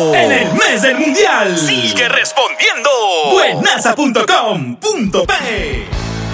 En el mes del mundial. Sigue respondiendo. Buenaza.com.p